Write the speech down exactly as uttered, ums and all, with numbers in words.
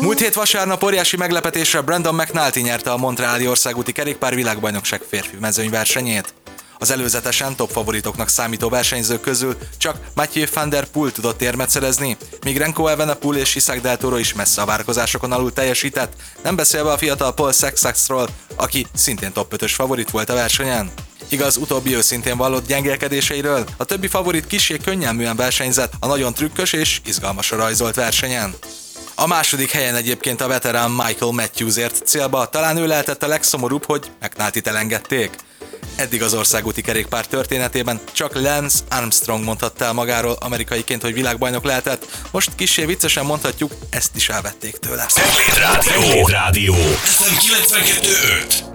Múlt hét vasárnap óriási meglepetésre Brandon McNulty nyerte a Montreali országúti kerékpár világbajnokság férfi mezőnyversenyét. Az előzetesen top favoritoknak számító versenyzők közül csak Mathieu van der Poel tudott érmet szerezni, míg Remco Evenepoel és Isaac Del Toro is messze a várakozásokon alul teljesített, nem beszélve a fiatal Paul Sexaxról, aki szintén top ötös favorit volt a versenyen. Igaz, utóbbi őszintén vallott gyengélkedéseiről, a többi favorit kissé könnyelműen versenyzett a nagyon trükkös és izgalmasra rajzolt versenyen. A második helyen egyébként a veterán Michael Matthews ért célba, talán ő lehetett a legszomorúbb, hogy McNultyt elengedték. Eddig az országúti kerékpár történetében csak Lance Armstrong mondhatta el magáról amerikaiként, hogy világbajnok lehetett, most kissé viccesen mondhatjuk, ezt is elvették tőle. Rádió. Rádió. ef em kilencvenkettő öt.